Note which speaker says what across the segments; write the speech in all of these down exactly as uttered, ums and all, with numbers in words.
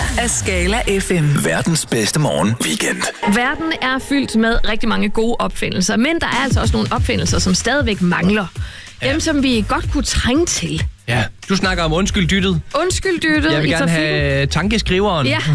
Speaker 1: af Skala F M.
Speaker 2: Verdens bedste morgen weekend.
Speaker 3: Verden er fyldt med rigtig mange gode opfindelser, men der er altså også nogle opfindelser, som stadigvæk mangler. Dem, ja. som vi godt kunne trænge til.
Speaker 4: Ja, du snakker om undskyld dyttet.
Speaker 3: Undskyld dyttet.
Speaker 4: Jeg vil gerne have tankeskriveren,
Speaker 3: ja.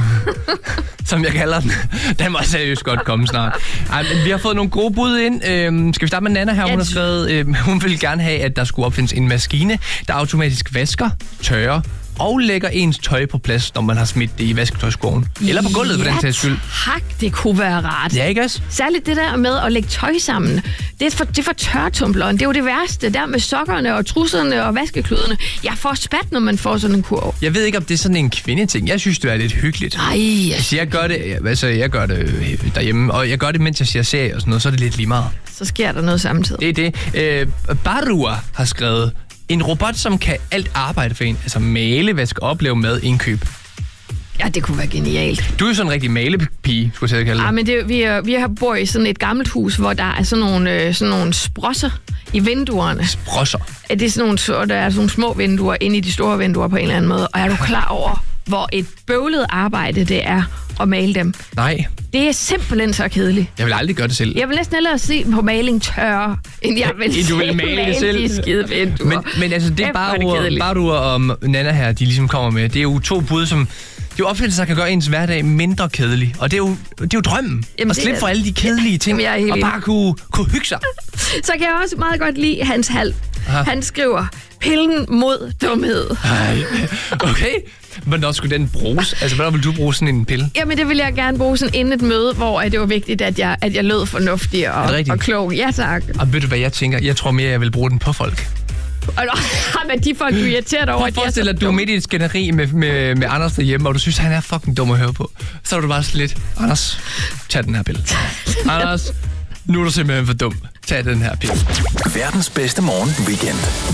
Speaker 4: som jeg kalder den. Den må seriøst godt komme snart. Ej, men vi har fået nogle gode bud ind. Øhm, skal vi starte med Nana her? Hun har skrevet, øhm, hun vil gerne have, at der skulle opfindes en maskine, der automatisk vasker, tørrer og lægger ens tøj på plads, når man har smidt det i vasketøjskurven. Eller på gulvet, for
Speaker 3: ja,
Speaker 4: den sags skyld.
Speaker 3: tak, det kunne være rart.
Speaker 4: Ja, ikke også?
Speaker 3: Særligt det der med at lægge tøj sammen. Det er for, det er for tørretumbleren. Det er jo det værste. Der med sokkerne og trusserne og vaskekludene. Jeg får spat, når man får sådan en kurv.
Speaker 4: Jeg ved ikke, om det er sådan en kvindeting. Jeg synes, det er lidt hyggeligt.
Speaker 3: Nej.
Speaker 4: Altså, jeg gør det, altså, jeg gør det derhjemme, og jeg gør det, mens jeg ser serie og sådan noget, så er det lidt lige meget.
Speaker 3: Så sker der noget samtidig.
Speaker 4: Det er det. Øh, Barua har skrevet, en robot, som kan alt arbejde for en. Altså male, vaske, opleve mad, indkøb.
Speaker 3: Ja, det kunne være genialt.
Speaker 4: Du er jo sådan en rigtig malepige, skulle jeg kalde det.
Speaker 3: Ja, men det, vi, er, vi har bor i sådan et gammelt hus, hvor der er sådan nogle, øh, sådan nogle sprosser i vinduerne.
Speaker 4: Sprosser?
Speaker 3: Det er sådan nogle, så der er sådan nogle små vinduer inde i de store vinduer på en eller anden måde. Og er du klar over, hvor et bøvlet arbejde det er at male dem?
Speaker 4: Nej.
Speaker 3: Det er simpelthen så kedeligt.
Speaker 4: Jeg vil aldrig gøre det selv.
Speaker 3: Jeg vil næsten hellere se på maling tørre, end jeg vil,
Speaker 4: ja, du vil male,
Speaker 3: male
Speaker 4: det selv.
Speaker 3: de skide vinduer.
Speaker 4: Men, men altså, det er bare
Speaker 3: det
Speaker 4: bare du og Nana her, de ligesom kommer med. Det er jo to bud, som... Det er jo opfindelser, der kan gøre ens hverdag mindre kedelig. Og det er jo, det er jo drømmen. Jamen, at slippe for alle de kedelige ting. Jamen, og bare kunne, kunne hygge sig.
Speaker 3: Så kan jeg også meget godt lide Hans Hal. Han skriver, pillen mod dumhed.
Speaker 4: Ej, okay. Hvornår skulle den bruges? Altså, hvornår vil du bruge sådan en pille?
Speaker 3: Jamen, det vil jeg gerne bruge sådan inden et møde, hvor det var vigtigt, at jeg, at jeg lød fornuftig og, og klog. Ja, tak.
Speaker 4: Og ved du, hvad jeg tænker? Jeg tror mere, jeg vil bruge den på folk.
Speaker 3: Og men de folk, du irriteret over, at de
Speaker 4: er så at du er midt i et skænderi med, med, med Anders derhjemme, og du synes, han er fucking dum at høre på. Så er du bare lidt, Anders, tag den her pille. Anders, nu er du simpelthen for dum. Tag den her pille.
Speaker 2: Verdens bedste morgen weekend.